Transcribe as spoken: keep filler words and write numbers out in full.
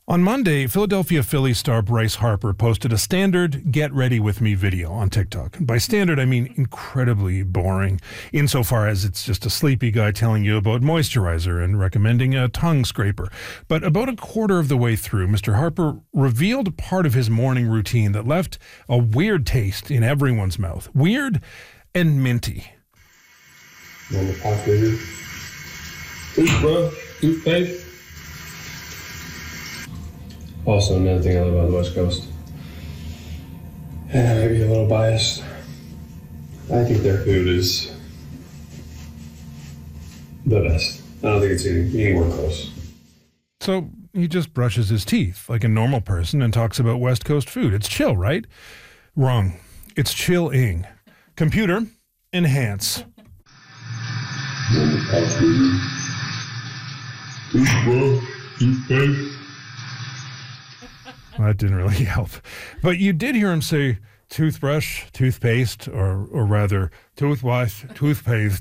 On Monday, Philadelphia Phillies star Bryce Harper posted a standard Get Ready With Me video on TikTok. By standard, I mean incredibly boring, insofar as it's just a sleepy guy telling you about moisturizer and recommending a tongue scraper. But about a quarter of the way through, Mister Harper revealed part of his morning routine that left a weird taste in everyone's mouth. Weird and minty. Normal pop figure. Toothbrush, toothpaste. Also, another thing I love about the West Coast, and I might be a little biased, I think their food is the best. I don't think it's any, anywhere close. So he just brushes his teeth like a normal person and talks about West Coast food. It's chill, right? Wrong. It's chilling. Computer, enhance. Normal pop figure. Toothbrush, toothpaste. That didn't really help. But you did hear him say toothbrush, toothpaste, or or rather toothwash, toothpaste.